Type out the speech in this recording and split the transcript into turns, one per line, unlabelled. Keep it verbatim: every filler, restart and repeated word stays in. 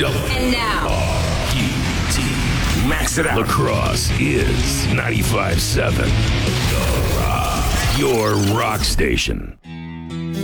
And now,
Q T. Max it out. Lacrosse is ninety-five seven. The Rock. Your rock station.